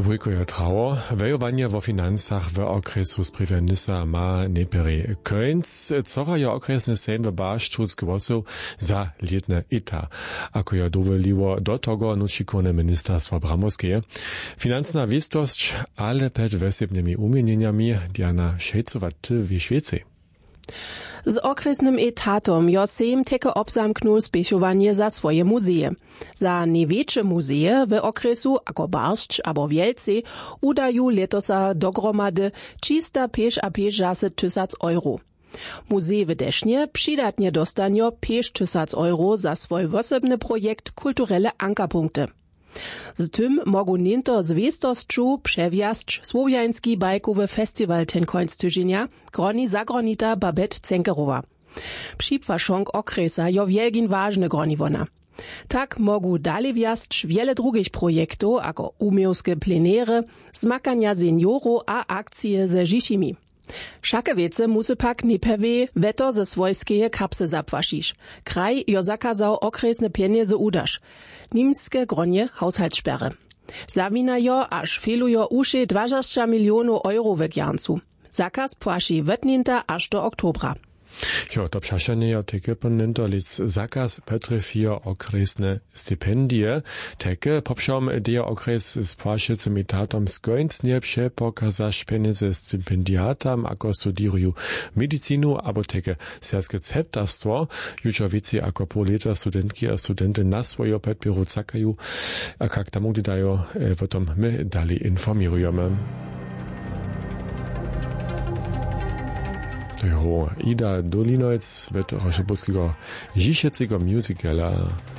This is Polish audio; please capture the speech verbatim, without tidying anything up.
Dwójkoje trało, wejowanie wo finansach w okresu sprywienisa ma neperi końc, cora je okresny sejm w baszczu z głosów za letne ita, ako je dowoliło do tego nučikone ministerstwo Bramowskie. Finansna wistość, ale przed wesebnymi umienieniami Diana Szejcowaty w Szwecji. Z okresnym etatom jo sejm teke obzamknul spěchowanie za swoje muzeje. Za największe muzeje w okresu ako Barszcz abo Wielce udaju letosa dogromady trzysta pięćdziesiąt tysac euro. Muzej w Desznie przydatnie dostanio pięć tysac euro za swój osobny projekt Kulturelle Ankerpunkte. Z tym mogu ninto zwiestosću przewjazd Słowiański bajkowy festiwal ten końc tydzienia, groni zagronita Babette Zenkerowa. Připwašonk okresa jo wielgin ważny groni wona. Tak mogu dalej wjazd wiele drugich projektów, ako umiejskie plenery, zmakania seniorów a akcje ze Žišimi. Všake wiece musy pak nipewe weto ze swojskeje kapsy zapłasisz. Kraj jo zakazał okresne pieniądze udasz. Niemskie gronie Haushaltssperre. Zawina jo aż felujo uše dwadzieścia milionów euro w Gjancu. Zakaz płaci wetninta aż do oktobra. Jo, to przeszanie ja teke ponento lic zakaz petrefio okresne stipendie. Teke popszom dia okres z płaszczycym etatom skońc nie przepokazasz pieniądze stypendiatam, ako studiruju medicinu, abo teke serskie ceptarstwo. Jutro wici ako po leta studentki a studenty na swoje petbiru cakaju, a kak tamu dajo, o tom my dalej informirujemy. Ida Dolinojc wird Rošebuskiego Žišecego musicala